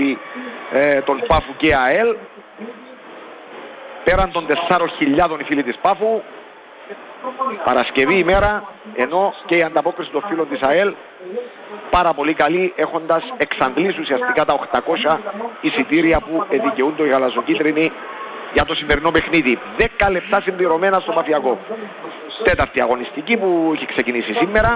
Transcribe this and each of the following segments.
φίλοι των Πάφου και ΑΕΛ. Πέραν των 4.000 οι φίλοι της Πάφου, Παρασκευή ημέρα, ενώ και η ανταπόκριση των φίλων της ΑΕΛ πάρα πολύ καλή, έχοντας εξαντλήσει ουσιαστικά τα 800 εισιτήρια που δικαιούνται οι γαλαζοκίτρινοι για το σημερινό παιχνίδι. 10 λεπτά συμπληρωμένα στο Παφιακό. Τέταρτη αγωνιστική που έχει ξεκινήσει σήμερα.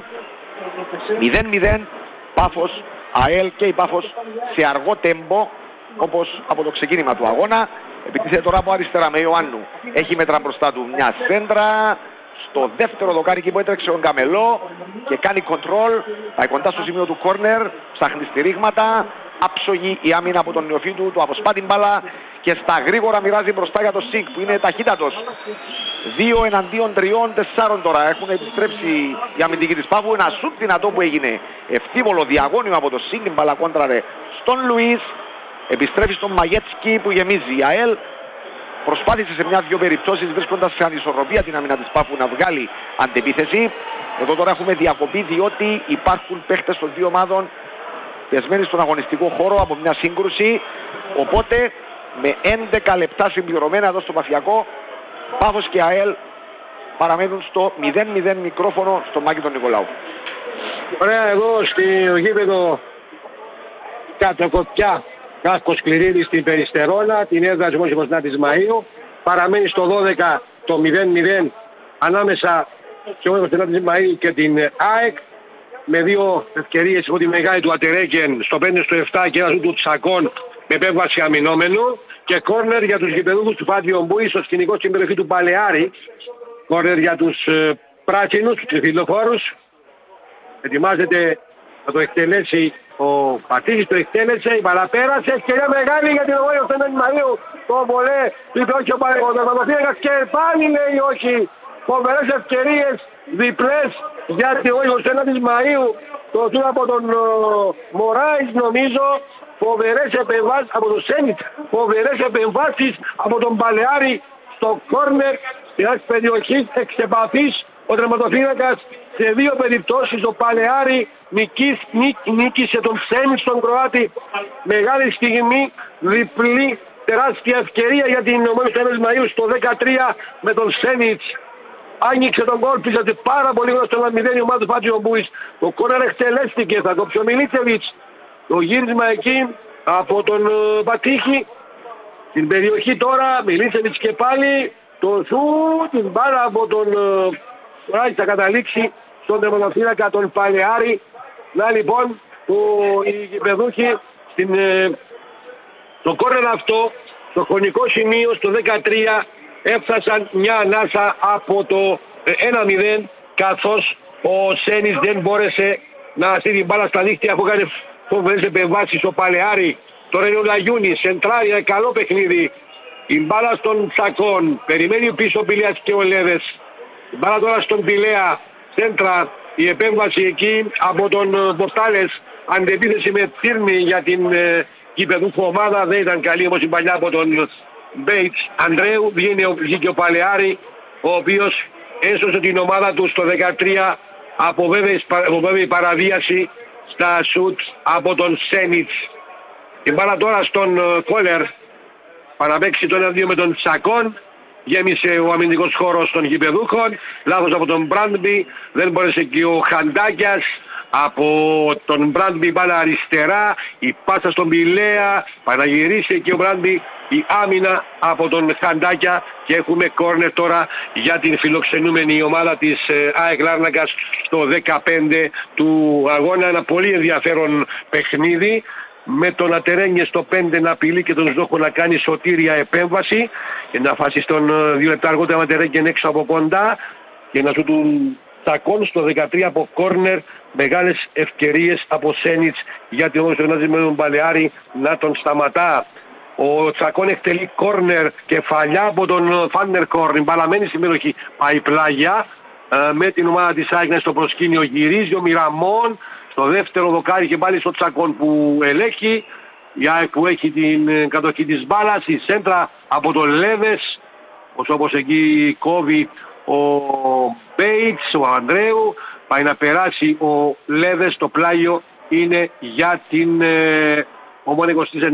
0-0, Πάφος, ΑΕΛ και η Πάφος σε αργό τέμπο, όπως από το ξεκίνημα του αγώνα. Επιτίθεται τώρα από αριστερά με Ιωάννου. Έχει μέτρα μπροστά του μια σέντρα. Στο δεύτερο δοκάρι εκεί που έτρεξε ο Γκαμελό και κάνει κοντρόλ. Πάει κοντά στο σημείο του κόρνερ. Ψάχνει στηρίγματα. Άψογη η άμυνα από τον νεοφύτου του. Αποσπά την μπάλα και στα γρήγορα μοιράζει μπροστά για το Σικ που είναι ταχύτατος. 2 εναντίον 3-4 τώρα. Έχουν επιστρέψει οι αμυντικοί της Πάφου. Ένα σουτ δυνατό που έγινε. Ευθύβολο διαγώνιο από το Σικ. Την μπάλα κόντραρε στον Λουίς. Επιστρέφει στον Μαγέτσκι που γεμίζει. Η ΑΕΛ προσπάθησε σε μια-δυο περιπτώσεις βρίσκοντας σε ανισορροπία την άμυνα της Πάφου να βγάλει αντεπίθεση. Εδώ τώρα έχουμε διακοπή διότι υπάρχουν παίχτες των δύο ομάδων πεσμένοι στον αγωνιστικό χώρο από μια σύγκρουση. Οπότε με 11 λεπτά συμπληρωμένα εδώ στο Παφιακό, Πάφος και ΑΕΛ παραμένουν στο 0-0 μικρόφωνο στο Μάκη τον Νικολάου. Ωραία, εδώ στο γήπεδο Κατοκοπιά Καύκος Κληρίδης στην Περιστερώνα, την έδρα της 29ης Μαΐου. Παραμένει στο 12 το 0-0 ανάμεσα στο 29ης Μαΐου και την ΑΕΚ, με δύο ευκαιρίες από τη μεγάλη του Ατερέκεν στο 5 στο 7 και ένα του Τσακών με επέμβαση αμυνόμενου, και κόρνερ για τους γηπεδούχους του Πάτριο Μπούι στο σκηνικό στην περιοχή του Παλαιάρη. Κόρνερ για τους πράσινους, τους τριφυλοφόρους. Ετοιμάζεται να το εκτελέσει ο Πατήσης, το εκτέλεσε, η μπάλα πέρασε, ευκαιρία μεγάλη για την ομάδα του 29 Μαΐου. Το βολέ, είπε όχι ο τερματοφύλακας και πάλι λέει όχι. Φοβερές ευκαιρίες, διπλές για την ομάδα του 29 Μαΐου. Το σούτ από τον Μωράης νομίζω, φοβερές επεμβάσεις από τον Σένιτ, φοβερές επεμβάσεις από τον Παλαιάρη στο κόρνερ της περιοχής εξ επαφής. Ο τερματοφύλακας σε δύο περιπτώσεις ο Παλαιάρη νίκησε τον Σένιτ στον Κροάτη. Μεγάλη στιγμή, διπλή τεράστια ευκαιρία για την ομάδα του 1 Μαΐου στο 13 με τον Σένιτ. Άνοιξε τον γκολ, πήγατε πάρα πολύ γνωστό στο 1-0 η ομάδα του Πάτριο Μπούις. Το κόρνερ εκτελέστηκε, θα κόψει ο Μιλίτσεβιτς. Το γύρισμα εκεί από τον Πατήχη. Στην περιοχή τώρα, Μιλίτσεβιτς και πάλι. Το σου, την μπάλα από τον Ράι θα καταλήξει στον τερματοφύλακα τον Παλαιάρη. Να λοιπόν, οι γηπεδούχοι στο κόρνερ αυτό, στο χρονικό σημείο, στο 13, έφτασαν μια ανάσα από το 1-0, καθώς ο Σένις δεν μπόρεσε να στείλει την μπάλα στα δίχτυα που έκανε φοβερές επεμβάσεις ο Παλαιάρη. Τώρα είναι ο Λαγιούνης, σεντράρει ένα καλό παιχνίδι. Η μπάλα στον Τσακών, περιμένει πίσω ο Πηλέας και ο Λέβες. Η μπάλα τώρα στον Πηλέα, σέντρα, η επέμβαση εκεί από τον Πορτάλες, αντεπίθεση με Τύρνη για την γηπεδούχο ομάδα, δεν ήταν καλή όμως η παλιά από τον Μπέιτς Ανδρέου. Βγήκε ο Παλαιάρη, ο οποίος έσωσε την ομάδα του στο 13 από βέβαιη παραβίαση στα σουτ από τον Σένιτς. Η μπάλα τώρα στον Κόλερ, παραπέξει το 1-2 με τον Τσακών. Γέμισε ο αμυντικός χώρος των γηπεδούχων. Λάθος από τον Μπράντμπι. Δεν μπόρεσε και ο Χαντάκιας. Από τον Μπράντμπι μπάλα αριστερά. Η πάσα στον Πηλέα. Παναγυρίσε και ο Μπράντμπι. Η άμυνα από τον Χαντάκια. Και έχουμε κόρνερ τώρα για την φιλοξενούμενη ομάδα της ΑΕΚ Λάρνακας στο 15 του αγώνα. Ένα πολύ ενδιαφέρον παιχνίδι, με τον Ατερένιε στο 5 να απειλεί και τον Σδόχο να κάνει σωτήρια επέμβαση και να φάσει στον 2 λεπτά αργότερα Ατερένιε έξω από κοντά και να σου του Τσακών στο 13 από κόρνερ. Μεγάλες ευκαιρίες από Σένιτς για την ομάδα του με τον Παλαιάρη να τον σταματά. Ο Τσακών εκτελεί κόρνερ, κεφαλιά από τον Φάντερ Κόρν, μπαλαμένη στην περιοχή, πάει πλάγια με την ομάδα της ΑΕΚ στο προσκήνιο. Γυρίζει ο Μιραμόν στο δεύτερο δοκάρι και πάλι στο Τσακών που ελέγχει. Η ΑΕΚ που έχει την κατοχή της μπάλας, η σέντρα από τον Λέβες, όπως εκεί κόβει ο Μπέιτς, ο Ανδρέου, πάει να περάσει ο Λέβες, το πλάγιο είναι για την ομόνια 29.